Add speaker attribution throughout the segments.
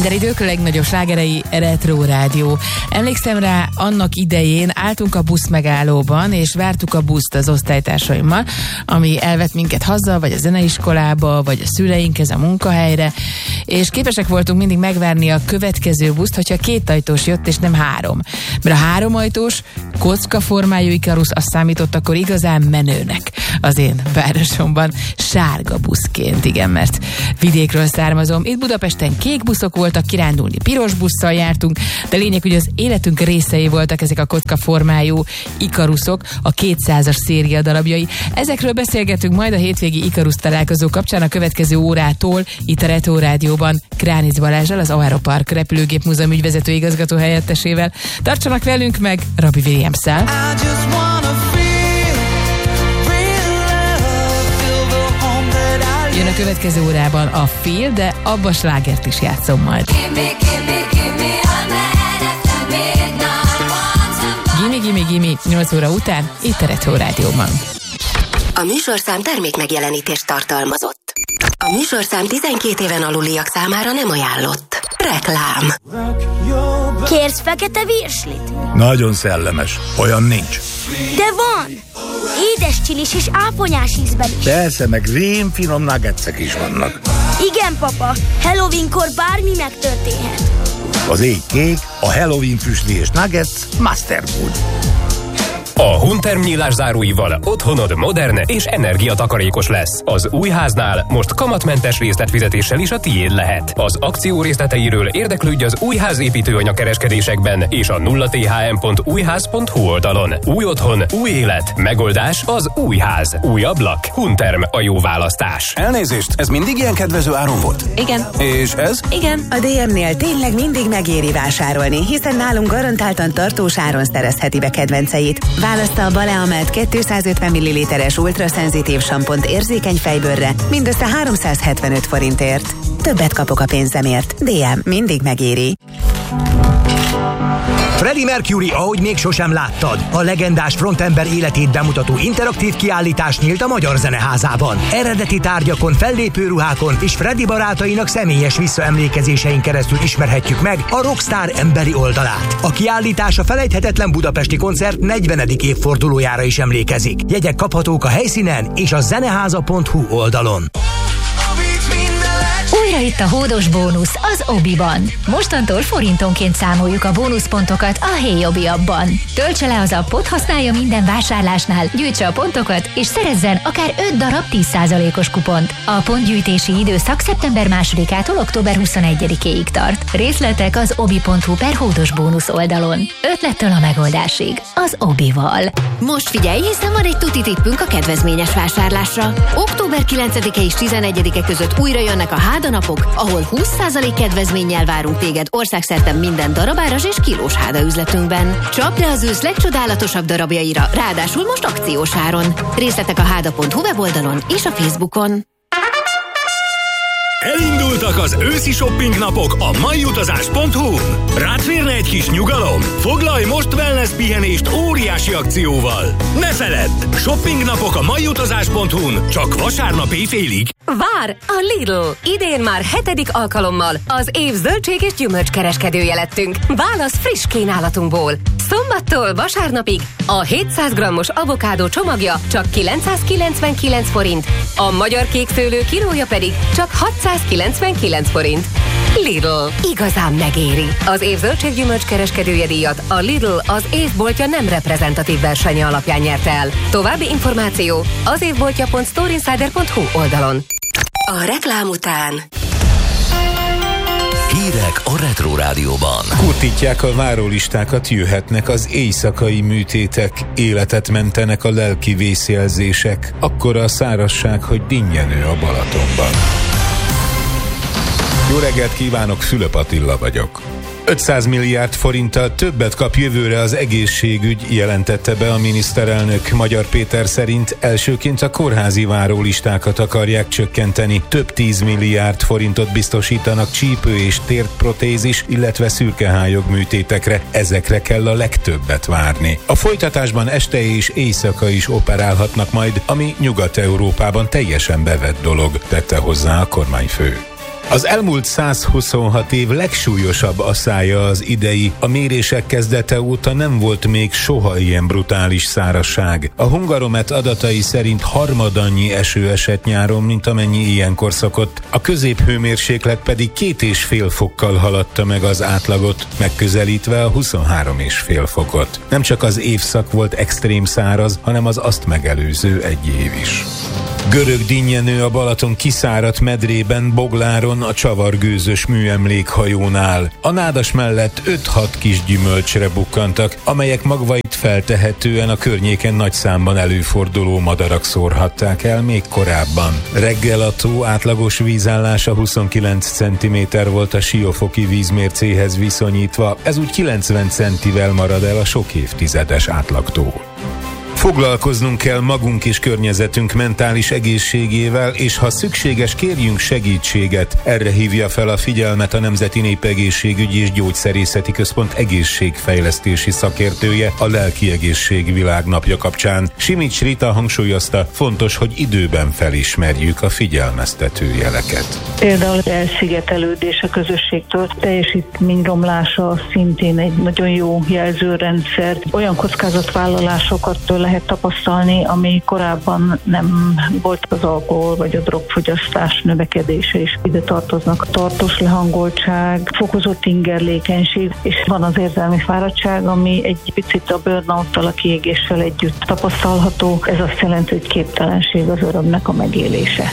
Speaker 1: Minden idők legnagyobb slágerei, Retro Rádió. Emlékszem rá, annak idején álltunk a buszmegállóban, és vártuk a buszt az osztálytársaimmal, ami elvett minket haza, vagy a zeneiskolába, vagy a szüleinkhez a munkahelyre, és képesek voltunk mindig megvárni a következő buszt, hogyha 2 ajtós jött, és nem 3. Mert a 3 ajtós, kockaformájú Ikarus azt számított akkor igazán menőnek az én városomban, sárga buszként, igen, mert vidékről származom. Itt Budapesten kék buszok voltak, kirándulni piros busszal jártunk, de lényeg, hogy az életünk részei voltak ezek a kockaformájú Ikaruszok, a 200-as széria darabjai. Ezekről beszélgetünk majd a hétvégi Ikarusz találkozó kapcsán a következő órától itt a Retro Rádióban Kránic Balázsral, az Aeropark repülőgép múzeum ügyvezető igazgató helyettesével. Tartsanak velünk meg Robbie Williams-szel. Jön a következő órában a Feel, de abba slágert is játszom majd. Gimme, 8 óra után, itt a Retro Rádióban.
Speaker 2: A műsorszám termék megjelenítést tartalmazott. A műsorszám 12 éven aluliak számára nem ajánlott. Reklám.
Speaker 3: Kérsz fekete virslit?
Speaker 4: Nagyon szellemes. Olyan nincs.
Speaker 3: De van! Édes csilis és áponyás ízben is.
Speaker 4: Persze, meg rémfinom nuggetsek is vannak.
Speaker 3: Igen, papa. Halloweenkor bármi megtörténhet.
Speaker 4: Az ég kék, a Halloween füstli és nuggets Masterfood.
Speaker 5: A Hunterm nyílás záróival otthonod modern és energiatakarékos lesz. Az új háznál most kamatmentes részletfizetéssel is a tiéd lehet. Az akció részleteiről érdeklődj az Újház építőanyag kereskedésekben és a 0thm.újház.hu oldalon. Új otthon, új élet, megoldás az új ház. Új ablak, Hunterm a jó választás.
Speaker 6: Elnézést, ez mindig ilyen kedvező áron volt?
Speaker 7: Igen.
Speaker 6: És ez?
Speaker 7: Igen.
Speaker 8: A DM-nél tényleg mindig megéri vásárolni, hiszen nálunk garantáltan tartós áron szerezheti be kedvenceit. Választa a Baleamelt 250 ml-es ultraszenzitív sampont érzékeny fejbőrre mindössze 375 forintért. Többet kapok a pénzemért. DM mindig megéri.
Speaker 9: Freddie Mercury, ahogy még sosem láttad. A legendás frontember életét bemutató interaktív kiállítás nyílt a Magyar Zeneházában. Eredeti tárgyakon, fellépőruhákon és Freddie barátainak személyes visszaemlékezésein keresztül ismerhetjük meg a rockstar emberi oldalát. A kiállítás a felejthetetlen budapesti koncert 40. évfordulójára is emlékezik. Jegyek kaphatók a helyszínen és a zeneháza.hu oldalon.
Speaker 10: Újra itt a hódos bónusz az Obiban. Mostantól forintonként számoljuk a bónuszpontokat a Hey Obi appban. Töltse le az appot, használja minden vásárlásnál, gyűjtse a pontokat, és szerezzen akár 5 darab 10%-os kupont. A pontgyűjtési időszak szeptember 2-ától október 21-ig tart. Részletek az obi.hu/hódos bónusz oldalon. Ötlettől a megoldásig. Az Obival.
Speaker 2: Most figyelj, hiszen van egy tuti tippünk a kedvezményes vásárlásra. Október 9-e és 11-e között újra jönnek a hádanapok, ahol 20% kedvezménnyel várunk téged országszerte minden darabáras és kilós háda üzletünkben. Csapd le az ősz legcsodálatosabb darabjaira, ráadásul most akciós áron. Részletek a háda.hu weboldalon és a Facebookon.
Speaker 11: Elindultak az őszi shopping napok a maiutazás.hu-n. Rád férne egy kis nyugalom? Foglalj most wellness pihenést óriási akcióval. Ne feledd! Shopping napok a maiutazás.hu-n csak vasárnap éjfélig.
Speaker 12: Vár! A Lidl! Idén már 7. alkalommal az év zöldség és gyümölcs kereskedője lettünk. Válasz friss kínálatunkból. Szombattól vasárnapig a 700 g-os avokádó csomagja csak 999 forint, a magyar kékszőlő kilója pedig csak 699 forint. Lidl. Igazán megéri. Az év zöldséggyümölcs kereskedője díjat a Lidl az évboltja nem reprezentatív versenye alapján nyerte el. További információ az évboltja.storeinsider.hu oldalon.
Speaker 2: A reklám után
Speaker 13: hírek a Retro Rádióban.
Speaker 14: Kurtítják a várólistákat, jöhetnek az éjszakai műtétek, életet mentenek a lelki vészjelzések, akkora a szárazság, hogy dinnyenő a Balatonban. Jó reggelt kívánok, Fülöp Attila vagyok. 500 milliárd forinttal többet kap jövőre az egészségügy, jelentette be a miniszterelnök. Magyar Péter szerint elsőként a kórházi várólistákat akarják csökkenteni. Több 10 milliárd forintot biztosítanak csípő és térprotézis, illetve szürkehályog műtétekre. Ezekre kell a legtöbbet várni. A folytatásban este és éjszaka is operálhatnak majd, ami Nyugat-Európában teljesen bevett dolog, tette hozzá a kormányfő. Az elmúlt 126 év legsúlyosabb asszája az idei. A mérések kezdete óta nem volt még soha ilyen brutális szárazság. A Hungaromet adatai szerint harmadannyi eső esett nyáron, mint amennyi ilyenkor szokott. A középhőmérséklet pedig 2,5 fokkal haladta meg az átlagot, megközelítve a 23,5 fokot. Nem csak az évszak volt extrém száraz, hanem az azt megelőző egy év is. Görög dinnyenő a Balaton kiszáradt medrében, Bogláron, a csavargőzös műemlékhajónál. A nádas mellett 5-6 kis gyümölcsre bukkantak, amelyek magvait feltehetően a környéken nagy számban előforduló madarak szórhatták el még korábban. Reggel a tó átlagos vízállása 29 cm volt a Siófoki vízmércéhez viszonyítva, ez úgy 90 centivel marad el a sok évtizedes átlagtól. Foglalkoznunk kell magunk és környezetünk mentális egészségével, és ha szükséges, kérjünk segítséget. Erre hívja fel a figyelmet a Nemzeti Népegészségügyi és Gyógyszerészeti Központ egészségfejlesztési szakértője a Lelki Egészség Világnapja kapcsán. Simics Rita hangsúlyozta, fontos, hogy időben felismerjük a figyelmeztető jeleket.
Speaker 7: Például az elszigetelődés a közösségtől, teljesítményromlása szintén egy nagyon jó jelzőrendszer. Olyan kockázatvállalásokat lehet tapasztalni, ami korábban nem volt, az alkohol vagy a drogfogyasztás növekedése is ide tartoznak. Tartós lehangoltság, fokozott ingerlékenység, és van az érzelmi fáradtság, ami egy picit a burnout-tal, a kiégéssel együtt tapasztalható. Ez azt jelenti, hogy képtelenség az örömnek a megélése.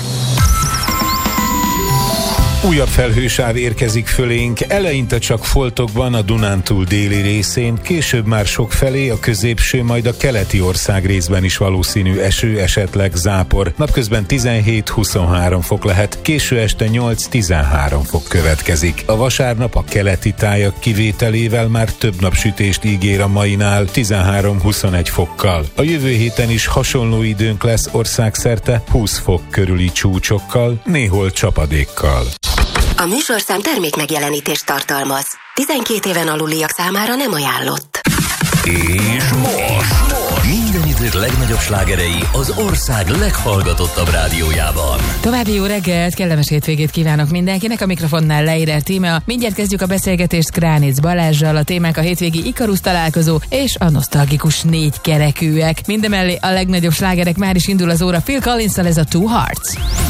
Speaker 14: Újabb felhősáv érkezik fölénk, eleinte csak foltokban a Dunántúl déli részén, később már sokfelé a középső, majd a keleti ország részben is valószínű eső, esetleg zápor. Napközben 17-23 fok lehet, késő este 8-13 fok következik. A vasárnap a keleti tájak kivételével már több napsütést ígér a mainál, 13-21 fokkal. A jövő héten is hasonló időnk lesz országszerte 20 fok körüli csúcsokkal, néhol csapadékkal.
Speaker 15: A műsorszám termékmegjelenítést tartalmaz. 12 éven aluliak számára nem ajánlott.
Speaker 13: És most minden idők legnagyobb slágerei az ország leghallgatottabb rádiójában.
Speaker 1: További jó reggelt, kellemes hétvégét kívánok mindenkinek. A mikrofonnál Leírer Tímea. Mindjárt kezdjük a beszélgetést Kránic Balázssal. A témák a hétvégi Ikarus találkozó és a nosztalgikus 4 kerekűek. Mindemellé a legnagyobb slágerek, már is indul az óra. Phil Collins-szal, ez a Two Hearts.